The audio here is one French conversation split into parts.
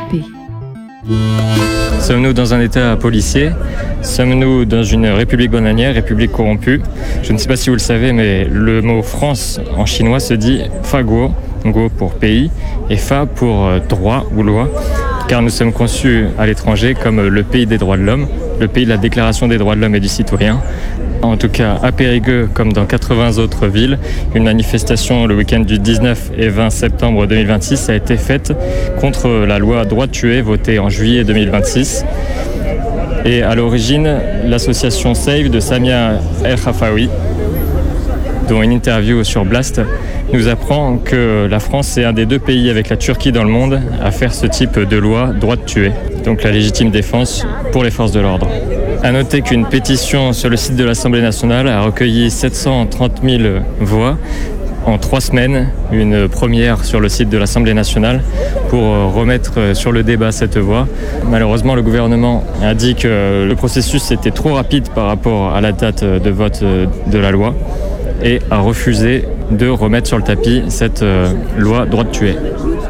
paix. Sommes-nous dans un état policier ? Sommes-nous dans une république bananière, république corrompue ? Je ne sais pas si vous le savez, mais le mot France en chinois se dit Fa Guo, Guo pour pays, et Fa pour droit ou loi, car nous sommes conçus à l'étranger comme le pays des droits de l'homme, le pays de la Déclaration des droits de l'homme et du citoyen. En tout cas, à Périgueux, comme dans 80 autres villes, une manifestation le week-end du 19 et 20 septembre 2026 a été faite contre la loi Droit de tuer, votée en juillet 2026. Et à l'origine, l'association Save de Samia El Khafaoui, dont une interview sur Blast, nous apprend que la France est un des 2 pays avec la Turquie dans le monde à faire ce type de loi Droit de tuer, donc la légitime défense pour les forces de l'ordre. À noter qu'une pétition sur le site de l'Assemblée nationale a recueilli 730 000 voix en 3 semaines, une première sur le site de l'Assemblée nationale pour remettre sur le débat cette voie. Malheureusement, le gouvernement a dit que le processus était trop rapide par rapport à la date de vote de la loi et a refusé de remettre sur le tapis cette loi droit de tuer.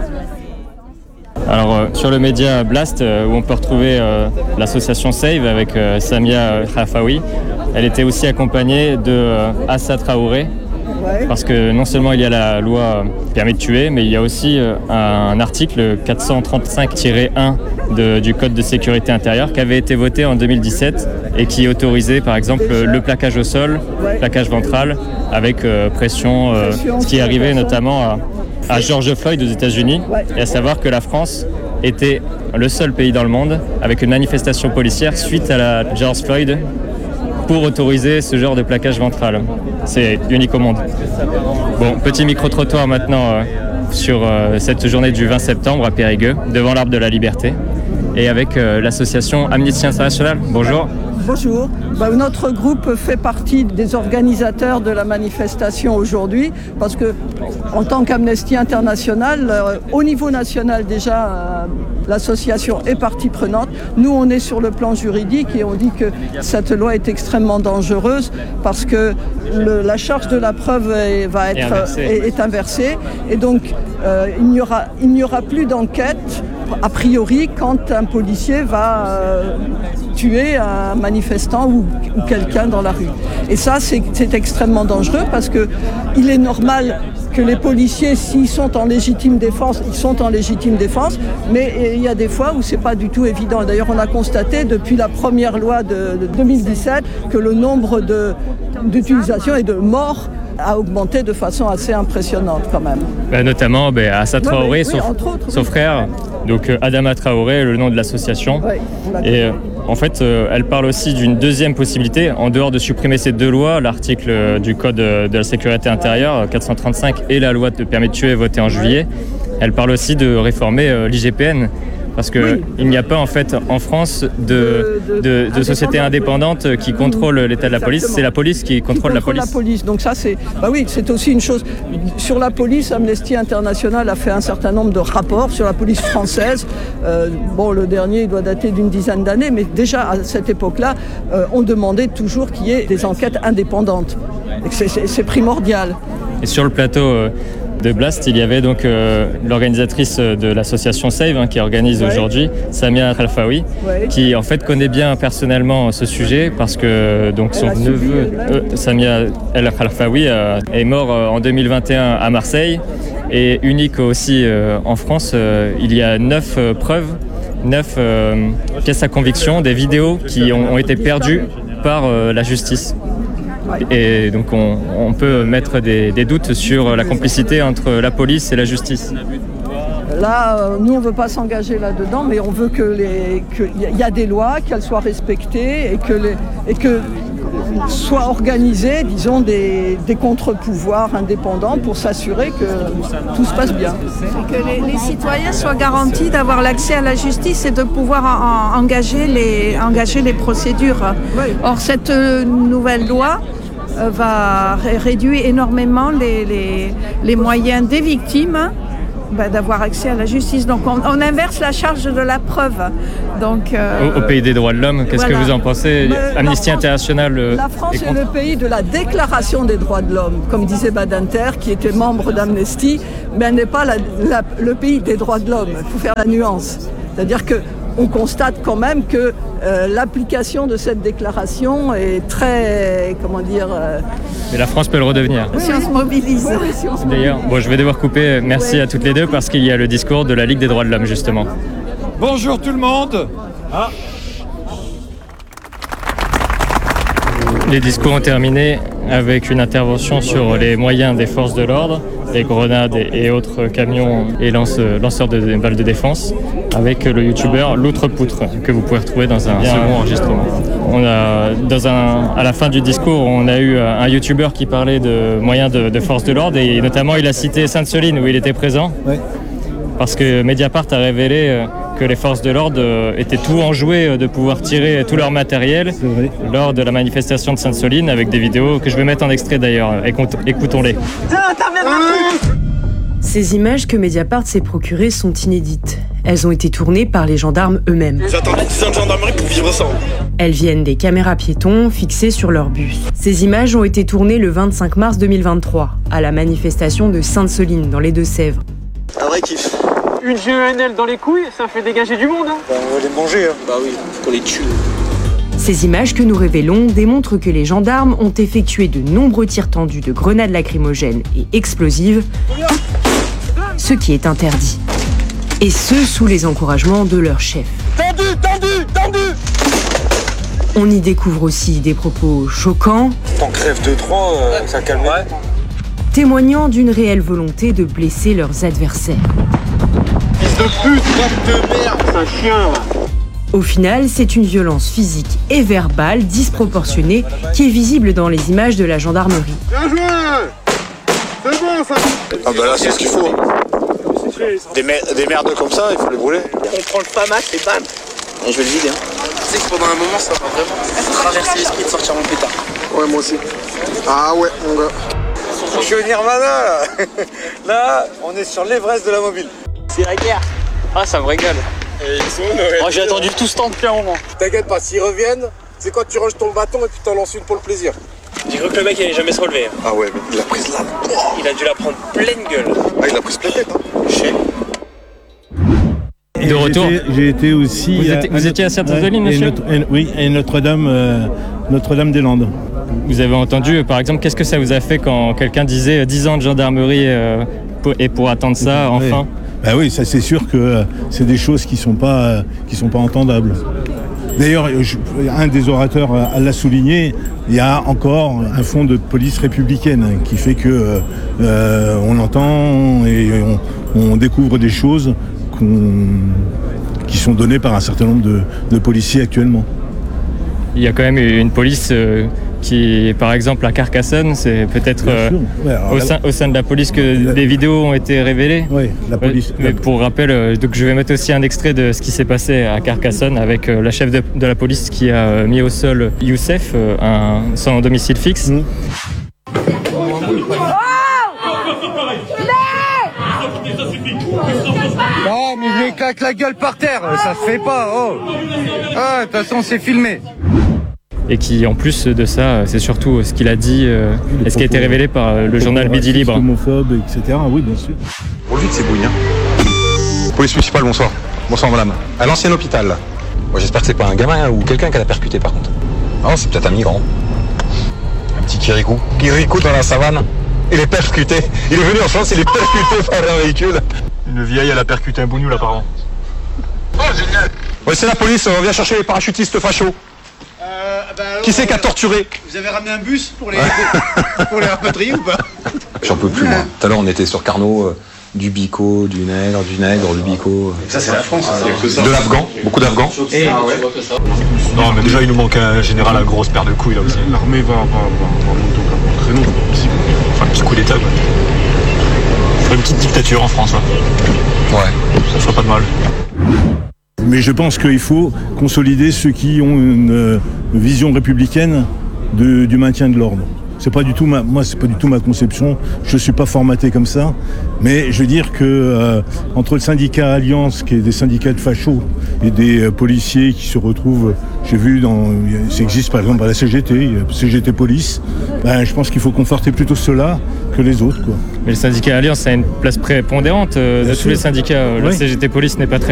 Alors sur le média Blast, où on peut retrouver l'association Save avec Samia Khafaoui, elle était aussi accompagnée de Assa Traoré, parce que non seulement il y a la loi permis de tuer, mais il y a aussi un article 435-1 du Code de sécurité intérieure qui avait été voté en 2017 et qui autorisait par exemple le plaquage au sol, plaquage ventral avec pression, ce qui est arrivé notamment à George Floyd aux États-Unis, et à savoir que la France était le seul pays dans le monde avec une manifestation policière suite à la George Floyd pour autoriser ce genre de plaquage ventral. C'est unique au monde. Bon, petit micro-trottoir maintenant sur cette journée du 20 septembre à Périgueux, devant l'Arbre de la Liberté, et avec l'association Amnesty International. Bonjour. Bonjour. Notre groupe fait partie des organisateurs de la manifestation aujourd'hui parce que, en tant qu'Amnesty International, au niveau national déjà, l'association est partie prenante. Nous, on est sur le plan juridique et on dit que cette loi est extrêmement dangereuse parce que la charge de la preuve est inversée et donc il n'y aura plus d'enquête a priori quand un policier va tuer un manifestant ou quelqu'un dans la rue. Et ça, c'est extrêmement dangereux parce qu'il est normal que les policiers, s'ils sont en légitime défense, ils sont en légitime défense, mais il y a des fois où c'est pas du tout évident. D'ailleurs, on a constaté depuis la première loi de 2017 que le nombre d'utilisations et de morts a augmenté de façon assez impressionnante quand même. Notamment Assa Traoré, son frère, donc Adama Traoré, le nom de l'association. Oui, et en fait, elle parle aussi d'une deuxième possibilité, en dehors de supprimer ces 2 lois, l'article du Code de la sécurité intérieure, 435, et la loi de permis de tuer votée en juillet. Elle parle aussi de réformer l'IGPN. Parce qu'il n'y a pas en fait en France de société indépendante qui contrôle l'état de la police. C'est la police qui contrôle la police. Donc ça c'est aussi une chose. Sur la police, Amnesty International a fait un certain nombre de rapports sur la police française. Le dernier il doit dater d'une dizaine d'années, mais déjà à cette époque-là, on demandait toujours qu'il y ait des enquêtes indépendantes. C'est primordial. Et sur le plateau de Blast, il y avait donc l'organisatrice de l'association Save qui organise aujourd'hui, Samia El Khafaoui, qui en fait connaît bien personnellement ce sujet parce que donc son neveu Samia El Khafaoui est mort en 2021 à Marseille et unique aussi en France. Il y a 9 preuves, 9 pièces à conviction, des vidéos qui ont été perdues par la justice. Et donc on peut mettre des doutes sur la complicité entre la police et la justice. Là, nous, on ne veut pas s'engager là-dedans, mais on veut qu'il y a des lois, qu'elles soient respectées et que soient organisés, disons, des contre-pouvoirs indépendants pour s'assurer que tout se passe bien. Et que les citoyens soient garantis d'avoir l'accès à la justice et de pouvoir engager les procédures. Oui. Or, cette nouvelle loi va réduire énormément les moyens des victimes d'avoir accès à la justice. Donc on inverse la charge de la preuve. Donc, au pays des droits de l'homme, qu'est-ce que vous en pensez? Amnesty International. La France est le pays de la déclaration des droits de l'homme, comme disait Badinter, qui était membre d'Amnesty, mais elle n'est pas le pays des droits de l'homme. Il faut faire la nuance. C'est-à-dire qu'on constate quand même que l'application de cette déclaration est très, Mais la France peut le redevenir. Si on se mobilise. D'ailleurs, je vais devoir couper. Merci à toutes les deux parce qu'il y a le discours de la Ligue des droits de l'homme, justement. Bonjour tout le monde. Les discours ont terminé avec une intervention sur les moyens des forces de l'ordre, les grenades et autres camions et lanceurs de balles de défense, avec le youtubeur L'Outre-Poutre, que vous pouvez retrouver dans un second enregistrement. À la fin du discours, on a eu un youtubeur qui parlait de moyens de forces de l'ordre, et notamment il a cité Sainte-Soline où il était présent. Oui. Parce que Mediapart a révélé que les forces de l'ordre étaient tout enjouées de pouvoir tirer tout leur matériel lors de la manifestation de Sainte-Soline, avec des vidéos que je vais mettre en extrait d'ailleurs. Écoutons-les. Ces images que Mediapart s'est procurées sont inédites. Elles ont été tournées par les gendarmes eux-mêmes. J'ai attendu 10 ans de gendarmerie pour vivre ça. Elles viennent des caméras piétons fixées sur leur bus. Ces images ont été tournées le 25 mars 2023, à la manifestation de Sainte-Soline, dans les Deux-Sèvres. Un vrai kiff. Une GENL dans les couilles, ça fait dégager du monde. On va les manger. Bah oui, faut les tuer. Ces images que nous révélons démontrent que les gendarmes ont effectué de nombreux tirs tendus de grenades lacrymogènes et explosives, ce qui est interdit. Et ce, sous les encouragements de leur chef. Tendu. On y découvre aussi des propos choquants. T'en crèves 2-3, ça calme. Ouais. Témoignant d'une réelle volonté de blesser leurs adversaires. Fils de pute, de merde, c'est un chien. Au final, c'est une violence physique et verbale disproportionnée qui est visible dans les images de la gendarmerie. Bien joué. C'est bon ça. Ah bah là c'est ce qu'il faut. Des merdes comme ça, il faut les brûler. On prend le FAMAS et bam. Et je vais le vider. Tu sais que pendant un moment ça m'a vraiment traversé l'esprit de sortir mon pétard. Ouais moi aussi. Ah ouais mon gars. Je suis au Nirvana là. Là, on est sur l'Everest de la mobile. C'est la guerre. Ah, ça me régale. J'ai attendu tout ce temps depuis un moment. T'inquiète pas, s'ils reviennent, c'est quand tu ranges ton bâton et puis t'en lances une pour le plaisir. J'ai cru que le mec allait jamais se relever. Ah ouais, mais il a prise là. Il a dû la prendre pleine gueule. Ah, il a prise pleine tête. De retour. J'ai été aussi. Vous étiez à Sainte-Soline, monsieur ? Oui, et Notre-Dame-des-Landes. Vous avez entendu, par exemple, qu'est-ce que ça vous a fait quand quelqu'un disait 10 ans de gendarmerie et pour attendre ça, enfin ? Bah oui, ça c'est sûr que c'est des choses qui sont pas entendables. D'ailleurs, un des orateurs l'a souligné, il y a encore un fond de police républicaine qui fait que on entend et on découvre des choses qui sont données par un certain nombre de policiers actuellement. Il y a quand même une police qui, par exemple, à Carcassonne, c'est peut-être au sein de la police que des vidéos ont été révélées. Oui, la police. Mais pour rappel, donc je vais mettre aussi un extrait de ce qui s'est passé à Carcassonne avec la chef de la police qui a mis au sol Youssef, sans domicile fixe. Non, mais je lui claque la gueule par terre, ça se fait pas, oh. Ah, de toute façon, c'est filmé. Et qui, en plus de ça, c'est surtout ce qu'il a dit et ce qui a été révélé par le journal Midi Libre. Homophobe, etc. Oui, bien sûr. Pour lui, c'est bouillant. Police municipale, bonsoir. Bonsoir, madame. À l'ancien hôpital. Moi, j'espère que c'est pas un gamin ou quelqu'un qui l'a percuté, par contre. Non, c'est peut-être un migrant. Un petit Kirikou. Kirikou dans la savane. Il est percuté. Il est venu en France, il est percuté par un véhicule. Une vieille, elle a percuté un bougnoul, apparemment. Oh, génial. Ouais, c'est la police, on vient chercher les parachutistes fachos. Qui c'est qui a torturé? Vous avez ramené un bus pour les rapatrier ou pas? J'en peux plus, moi. Tout à l'heure, on était sur Carnot, du bico, du nègre, du bico. Ça, c'est la France. De l'Afghan, beaucoup d'Afghans. Non, mais déjà, il nous manque un général à grosse paire de couilles, là aussi. L'armée va monter au créneau. Enfin, un petit coup d'état, quoi. Une petite dictature en France, ouais. Ça ferait pas de mal. Mais je pense qu'il faut consolider ceux qui ont une vision républicaine du maintien de l'ordre. C'est pas du tout c'est pas du tout ma conception. Je suis pas formaté comme ça. Mais je veux dire que entre le syndicat Alliance, qui est des syndicats de fachos, et des policiers qui se retrouvent, j'ai vu ça existe par exemple à la CGT, CGT Police. Je pense qu'il faut conforter plutôt ceux-là que les autres, quoi. Mais le syndicat Alliance a une place prépondérante de tous les syndicats. La CGT Police n'est pas très